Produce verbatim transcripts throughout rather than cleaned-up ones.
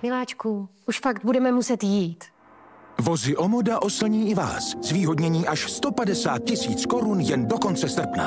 Miláčku, už fakt budeme muset jít. Vozy Omoda oslní i vás. Zvýhodnění až sto padesát tisíc korun jen do konce srpna.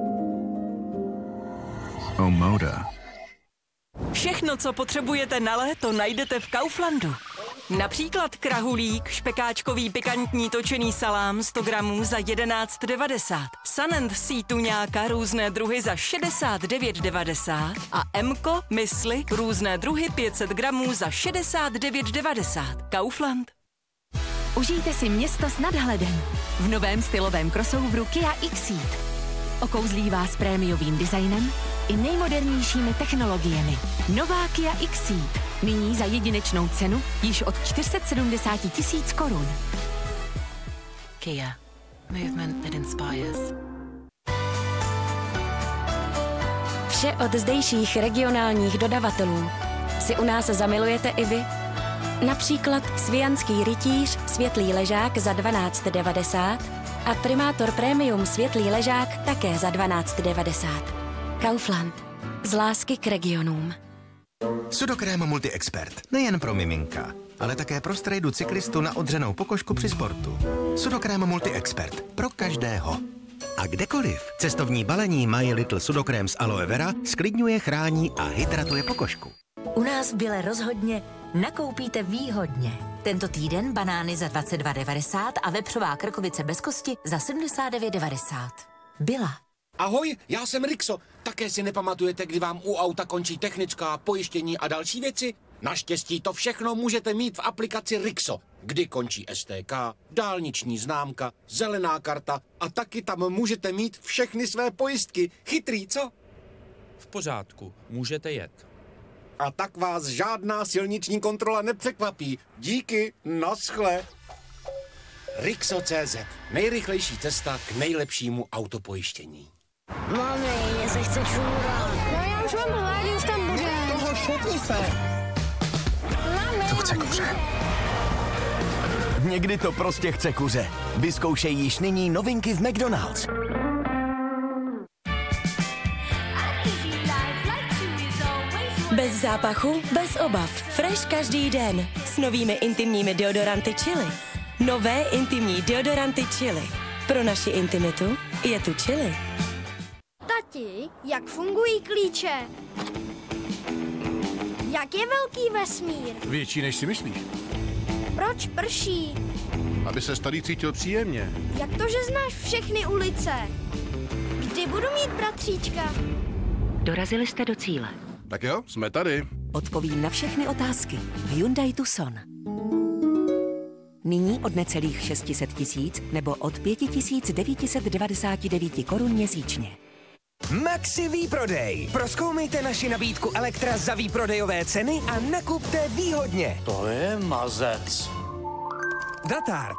Omoda. Všechno, co potřebujete na léto, najdete v Kauflandu. Například krahulík, špekáčkový pikantní točený salám sto gramů za jedenáct devadesát. Sun and Sea tuňáka různé druhy za šedesát devět devadesát a Emko, mysli, různé druhy pět set gramů za šedesát devět devadesát. Kaufland. Užijte si město s nadhledem v novém stylovém crossoveru Kia X-Ceed. Okouzlí vás prémiovým designem i nejmodernějšími technologiemi. Nová Kia X-Ceed. Nyní za jedinečnou cenu již od čtyři sta sedmdesát tisíc korun. Kia. Movement that inspires. Vše od zdejších regionálních dodavatelů si u nás zamilujete i vy. Například Svijanský rytíř světlý ležák za dvanáct devadesát a Primátor Premium světlý ležák také za dvanáct devadesát. Kaufland. Z lásky k regionům. Sudokrém Multi-Expert. Nejen pro miminka, ale také pro strejdu cyklistu na odřenou pokožku při sportu. Sudokrém Multi-Expert. Pro každého. A kdekoliv. Cestovní balení My Little Sudokrém z aloe vera sklidňuje, chrání a hydratuje pokožku. U nás v Bile rozhodně nakoupíte výhodně. Tento týden banány za dvacet dva devadesát a vepřová krkovice bez kosti za sedmdesát devět devadesát. Byla. Ahoj, já jsem Rixo. Také si nepamatujete, kdy vám u auta končí technická, pojištění a další věci? Naštěstí to všechno můžete mít v aplikaci Rixo, kdy končí S T K, dálniční známka, zelená karta a taky tam můžete mít všechny své pojistky. Chytrý, co? V pořádku, můžete jet. A tak vás žádná silniční kontrola nepřekvapí. Díky, naschle. Rixo tečka cé zet. Nejrychlejší cesta k nejlepšímu autopojištění. Mami, mě se chce čůrat. No já už mám hlad, už tam bude. Toho šutni se. Mami. To chce kuře. Někdy to prostě chce kuře. Vyzkoušej již nyní novinky v McDonald's. Bez zápachu, bez obav. Fresh každý den. S novými intimními deodoranty Chili. Nové intimní deodoranty Chili. Pro naši intimitu je tu Chili. Tati, jak fungují klíče? Jak je velký vesmír? Větší, než si myslíš. Proč prší? Aby se starý cítil příjemně. Jak to, že znáš všechny ulice? Kdy budu mít bratříčka? Dorazili jste do cíle. Tak jo, jsme tady. Odpovím na všechny otázky v Hyundai Tucson. Nyní od necelých šest set tisíc nebo od pět tisíc devět set devadesát devět korun měsíčně. Maxi výprodej. Prozkoumejte naši nabídku Elektra za výprodejové ceny a nakupte výhodně. To je mazec. Datard.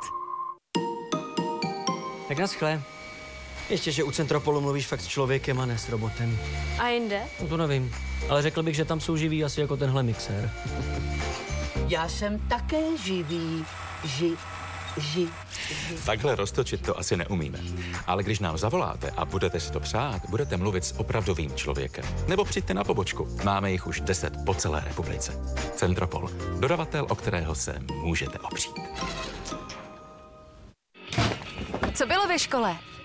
Tak naschle. Ještě, že u Centropolu mluvíš fakt s člověkem a ne s robotem. A jinde? No to nevím, ale řekl bych, že tam jsou živí asi jako tenhle mixér. Já jsem také živý. Ži, ži, ži. Takhle roztočit to asi neumíme. Ale když nám zavoláte a budete si to přát, budete mluvit s opravdovým člověkem. Nebo přijďte na pobočku. Máme jich už deset po celé republice. Centropol. Dodavatel, o kterého se můžete opřít. Co bylo ve škole?